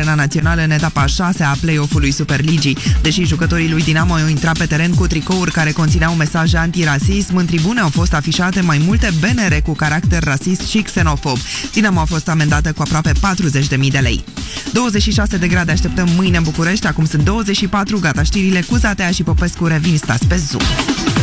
Arena Națională în etapa 6 a play-off-ului Superligii. Deși jucătorii lui Dinamo au intrat pe teren cu tricouri care conțineau mesaje antirasism, în tribune au fost afișate mai multe bannere cu caracter rasist și xenofob. Dinamo a fost amendată cu aproape 40.000 de lei. 26 de grade așteptăm mâine în București, acum sunt 24, gata știrile cu Zatea și Popescu revin, stați pe Zoom.